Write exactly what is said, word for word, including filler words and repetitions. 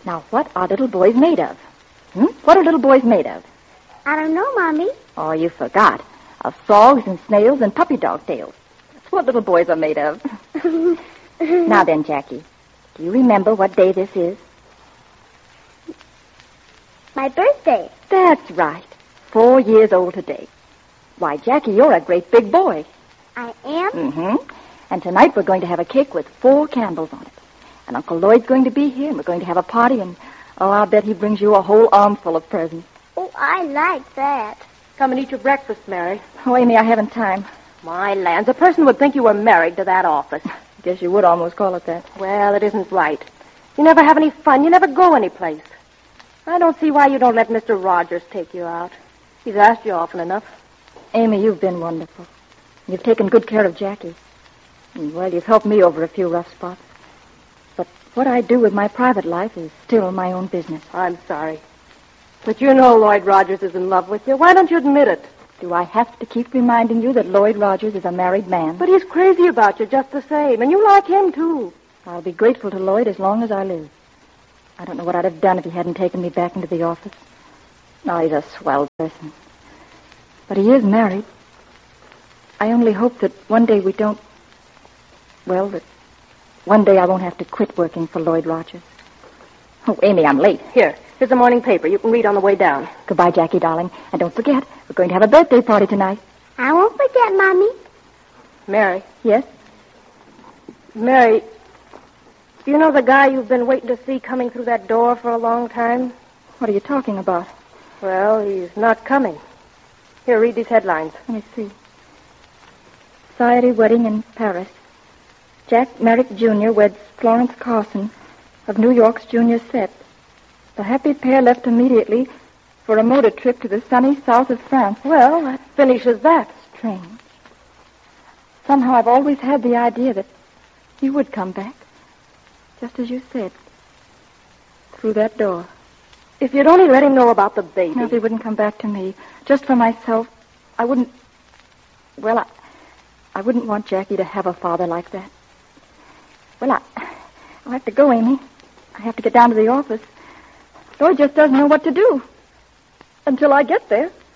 Now, what are little boys made of? Hmm? What are little boys made of? I don't know, Mommy. Oh, you forgot. Of frogs and snails and puppy dog tails. That's what little boys are made of. Now then, Jackie, do you remember what day this is? My birthday. That's right. Four years old today. Why, Jackie, you're a great big boy. I am? Mm-hmm. And tonight we're going to have a cake with four candles on it. And Uncle Lloyd's going to be here, and we're going to have a party, and, oh, I'll bet he brings you a whole armful of presents. Oh, I like that. Come and eat your breakfast, Mary. Oh, Amy, I haven't time. My lands, a person would think you were married to that office. Guess you would almost call it that. Well, it isn't right. You never have any fun. You never go anyplace. I don't see why you don't let Mister Rogers take you out. He's asked you often enough. Amy, you've been wonderful. You've taken good care of Jackie. And, well, you've helped me over a few rough spots. But what I do with my private life is still my own business. I'm sorry. But you know Lloyd Rogers is in love with you. Why don't you admit it? Do I have to keep reminding you that Lloyd Rogers is a married man? But he's crazy about you just the same, and you like him, too. I'll be grateful to Lloyd as long as I live. I don't know what I'd have done if he hadn't taken me back into the office. Now, he's a swell person. But he is married. I only hope that one day we don't... Well, that one day I won't have to quit working for Lloyd Rogers. Oh, Amy, I'm late. Here, here's the morning paper. You can read on the way down. Goodbye, Jackie, darling. And don't forget, we're going to have a birthday party tonight. I won't forget, Mommy. Mary. Yes? Mary, do you know the guy you've been waiting to see coming through that door for a long time? What are you talking about? Well, he's not coming. Here, read these headlines. Let me see. Society wedding in Paris. Jack Merrick Junior weds Florence Carson of New York's junior set. The happy pair left immediately for a motor trip to the sunny south of France. Well, that finishes that. Strange. Somehow I've always had the idea that he would come back. Just as you said. Through that door. If you'd only let him know about the baby. No, if he wouldn't come back to me. Just for myself. I wouldn't... Well, I... I wouldn't want Jackie to have a father like that. Well, I... I'll have to go, Amy. I have to get down to the office. Lloyd just doesn't know what to do. Until I get there.